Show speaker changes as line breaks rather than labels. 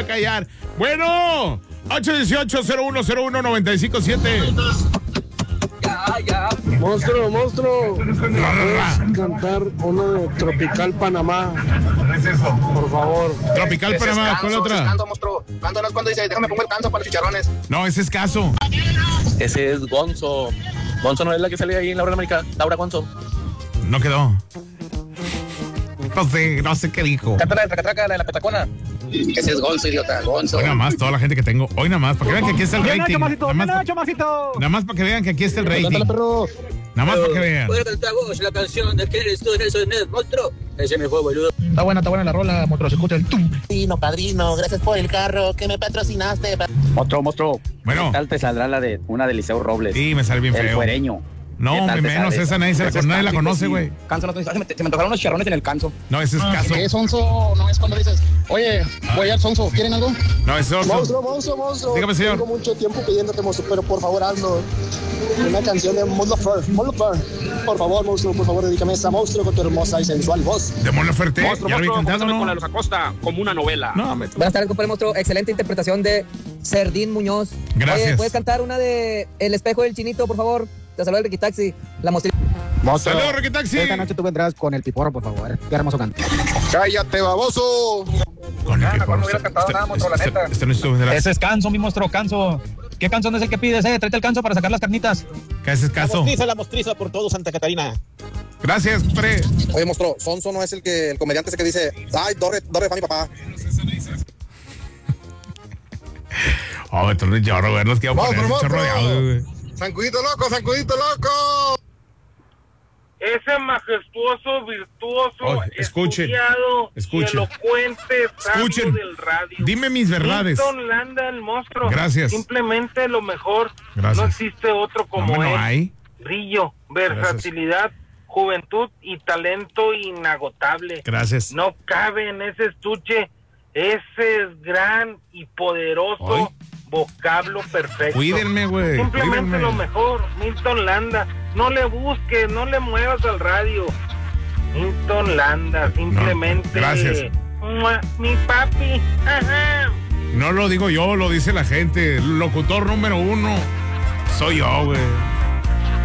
a callar. Bueno, 818-0101-957.
Ya. Monstruo. ¿Puedes cantar uno de Tropical Panamá?
¿Qué es eso?
Por favor.
Tropical Panamá, ¿cuál otra?
Canto, monstruo. Canto no es cuando dice, déjame pongo el canto para los chicharrones.
No, ese es Caso.
Ese es Gonzo. Gonzo no es la que sale ahí en Laura América. Laura Gonzo.
No quedó. No sé qué dijo.
Canta la de Tracatraca, la de la petacona. Ese es Gonzo, idiota. Gonzo.
Hoy nada más, toda la gente que tengo. Hoy nada más, para que vean que aquí está el rating. Nada más para que vean que aquí está el rating.
Cántala, perro.
Nada más para que vean.
Puedes cantar vos la canción de ¿Quién eres tú? Nelson Ned, monstruo. Ese me fue, boludo.
Está buena la rola, monstruo. Se escucha el tum.
Padrino, gracias por el carro que me patrocinaste.
Monstruo.
Bueno.
¿Qué tal te saldrá la de una de Liceo Robles?
Sí, me sale bien feo.
El cuereño.
No, menos esa nadie la conoce, güey.
Canso, se me antojaron unos chicharrones en el canso.
No, ese es Caso.
¿Qué sonso? No es cuando dices, oye, voy al sonso, ¿quieren algo?
No, ese es Oso.
Monstruo.
Dígame, señor.
Tengo mucho tiempo pidiéndote, monstruo, pero por favor hazlo. Una canción de Mon Laferte. Por favor, monstruo, por favor, dedícame a esa monstruo con tu hermosa y sensual voz.
De Mon Laferte. Ya lo había cantado, ¿no?
Con la Luz Acosta, como una novela.
No,
Buenas tardes, compadre monstruo. Excelente interpretación de Cerdín Muñoz.
Gracias.
Oye, ¿puedes cantar una de El espejo del chinito, por favor? Te saluda el Ricky Taxi. La mostrilla.
Saludos, Ricky Taxi.
Esta noche tú vendrás con el piporro, por favor. Qué hermoso canto.
¡Cállate, baboso!
Con el
No
piporro.
hubiera cantado nada, monstruo, la neta.
Este no estuvo vendrás.
Ese es canso, mi monstruo, canso. ¿Qué canción es el que pides, Tráete el canso para sacar las carnitas.
¿Qué es Caso?
La mostriza por todo Santa Catarina.
Gracias, pre.
Oye, monstruo, Sonso no es el comediante ese que dice, ay, Dorre fa mi papá.
Oh, entonces yo, Robert, los quiero poner ese chorro de audio, güey.
¡Sancudito loco!
Ese majestuoso, virtuoso,
Oh, escuchen,
estudiado
escuchen.
y elocuente sabio
Escuchen.
del radio.
Dime mis verdades.
Milton Landa, el monstruo.
Gracias.
Simplemente lo mejor.
Gracias.
No existe otro como
No,
él.
no hay.
Brillo, versatilidad, juventud y talento inagotable.
Gracias.
No cabe en ese estuche ese gran y poderoso
Ay.
vocablo perfecto.
Cuídenme, güey.
Simplemente
Cuídenme.
lo mejor, Milton Landa. No le busques, no le muevas al radio. Milton Landa, simplemente.
gracias.
Mi papi. Ajá.
No lo digo yo, lo dice la gente. El locutor número 1 soy yo, güey.